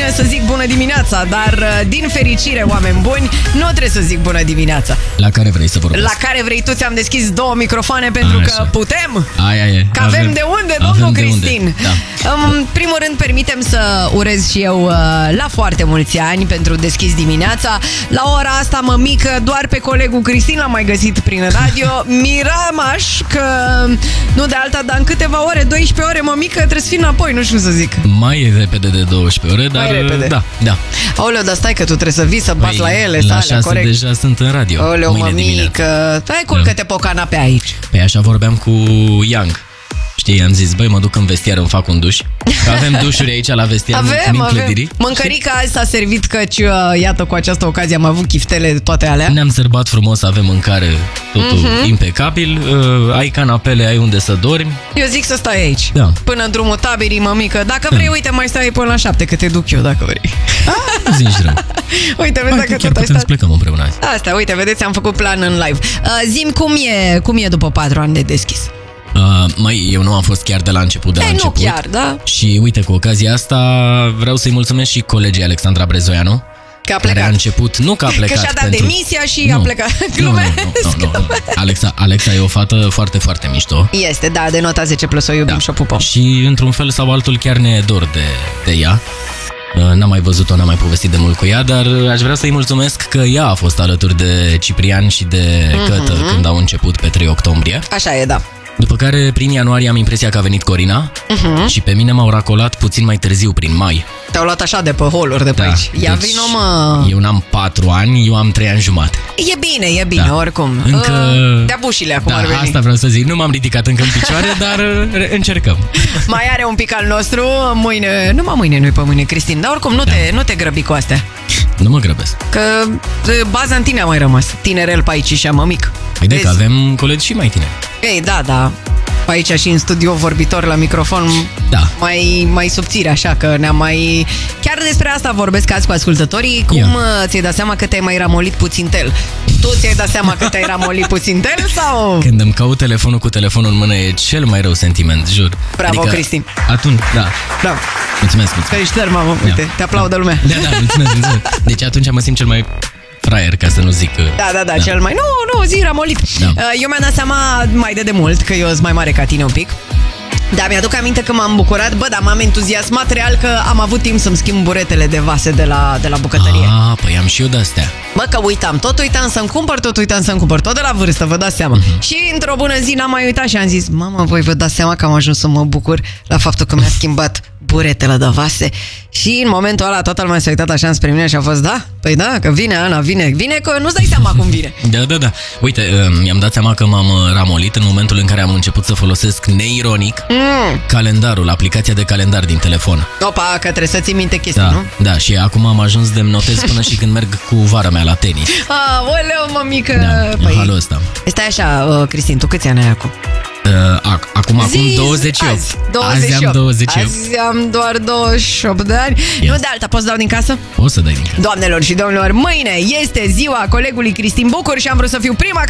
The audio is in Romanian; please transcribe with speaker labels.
Speaker 1: vine să zic bună dimineața, dar din fericire, oameni buni, nu trebuie să zic bună dimineața.
Speaker 2: La care vrei să vorbesc?
Speaker 1: La care vrei tu, ți-am deschis 2 microfoane pentru că putem.
Speaker 2: Aia e.
Speaker 1: Că avem de unde, domnul Cristin.
Speaker 2: Da.
Speaker 1: În primul rând, permitem să urez și eu la foarte mulți ani pentru Deschis dimineața. La ora asta, mămică, doar pe colegul Cristin l-am mai găsit prin radio. Miramaș că nu de alta, dar în câteva ore, 12 ore, mămică, trebuie să fii înapoi, nu știu să zic.
Speaker 2: Mai repede de 12 ore, dar da.
Speaker 1: Aoleu, dar stai că tu trebuie să vii să bați la ele.
Speaker 2: La 6 corect. Deja sunt în radio.
Speaker 1: Aoleu, mămică, hai culcă-te pe o canapea aici.
Speaker 2: Păi așa vorbeam cu Young. Știi, am zis, băi, mă duc în vestiar, îmi fac un duș. Că avem dușuri aici la vestiar.
Speaker 1: Avem. Mâncărica azi s-a servit căci, iată, cu această ocazie am avut chiftele toate alea.
Speaker 2: Ne-am sărbat frumos, avem mâncare, totul impecabil. Ai canapele, ai unde să dormi.
Speaker 1: Eu zic să stai aici, până în drumul taberii, mămică. Dacă vrei, uite, mai stai până la 7, că te duc eu, dacă vrei.
Speaker 2: Nu zici rău.
Speaker 1: Uite, vezi, dacă tot ai stat.
Speaker 2: Să plecăm împreună azi.
Speaker 1: Asta, uite, vedeți, am făcut plan în live. Zi-mi cum e după 4 ani de Deschis?
Speaker 2: Măi, eu nu am fost chiar de la început,
Speaker 1: Nu chiar, da?
Speaker 2: Și uite, cu ocazia asta vreau să-i mulțumesc și colegii Alexandra Brezoianu,
Speaker 1: că a plecat.
Speaker 2: Care a început, nu că a plecat.
Speaker 1: Că și-a dat demisia și a plecat. Glumesc.
Speaker 2: Nu. Alexa e o fată foarte, foarte mișto.
Speaker 1: Este, da, de nota 10 plus o iubim și o pupăm.
Speaker 2: Și într-un fel sau altul chiar ne e dor de ea. N-am mai văzut-o, n-am mai povestit de mult cu ea, dar aș vrea să-i mulțumesc că ea a fost alături de Ciprian și de Cătă când au început pe 3 octombrie.
Speaker 1: Așa e, da.
Speaker 2: După care, prin ianuarie, am impresia că a venit Corina și pe mine m-au racolat puțin mai târziu, prin mai.
Speaker 1: Te-au luat așa de pe holuri de pe aici. Ia
Speaker 2: deci,
Speaker 1: vino, mă.
Speaker 2: Eu n-am 4 ani, eu am 3 ani jumate.
Speaker 1: E bine, oricum.
Speaker 2: Încă...
Speaker 1: de-a bușile acum ar veni.
Speaker 2: Asta vreau să zic. Nu m-am ridicat încă în picioare, dar încercăm.
Speaker 1: Mai are un pic al nostru. Mâine, numai mâine, nu-i pe mâine, Cristin. Dar oricum, nu te grăbi cu astea.
Speaker 2: Nu mă grăbesc.
Speaker 1: Că baza în tine a mai rămas. Tinerel pe aici și mămic.
Speaker 2: Haide că avem colegi și mai tineri.
Speaker 1: Ei, da. Aici și în studio vorbitor la microfon mai subțire, așa că ne-am mai... Chiar despre asta vorbesc azi cu ascultătorii. Cum ți-ai dat seama că te-ai mai ramolit puțin tel? Tu ți-ai dat seama că te-ai ramolit puțin tel sau...
Speaker 2: Când îmi caut telefonul cu telefonul în mână e cel mai rău sentiment, jur.
Speaker 1: Bravo, adică, Cristin.
Speaker 2: Atunci, Bravo. Mulțumesc.
Speaker 1: Felicitări, mamă, uite, te aplaudă lumea.
Speaker 2: Da, mulțumesc. Deci atunci mă simt cel mai fraier, ca să nu zic...
Speaker 1: Da, cel mai... Nu, zi ramolit. Eu mi-am dat seama mai de mult că eu sunt mai mare ca tine un pic. Da, mi-aduc aminte că m-am bucurat, dar m-am entuziasmat real că am avut timp să-mi schimb buretele de vase de la bucătărie.
Speaker 2: Păi am și eu de-astea.
Speaker 1: Bă, că tot uitam să-mi cumpăr, tot de la vârstă, vă dați seama. Și într-o bună zi n-am mai uitat și am zis, mamă, voi vă dați seama că am ajuns să mă bucur la faptul că mi-a schimbat buretele de vase. Și în momentul ăla toată lumea s-a uitat așa spre mine și a fost, păi că vine Ana, vine că nu-ți dai seama cum vine.
Speaker 2: Da. Uite, mi-am dat seama că m-am ramolit în momentul în care am început să folosesc neironic calendarul, aplicația de calendar din telefon.
Speaker 1: Opa, că trebuie să ții minte chestii, nu?
Speaker 2: Da, și acum am ajuns de notez până și când merg cu vara mea la tenis.
Speaker 1: Oleu, mămică!
Speaker 2: Păi, halul ăsta.
Speaker 1: Stai așa, Cristin, tu câți ani ai acum?
Speaker 2: Acum 28. Azi am 28.
Speaker 1: Azi am doar 28 de ani. Nu de alta, poți dau din casă?
Speaker 2: Poți să dai din casă.
Speaker 1: Doamnelor și domnilor, mâine este ziua colegului Cristin Bucur și am vrut să fiu prima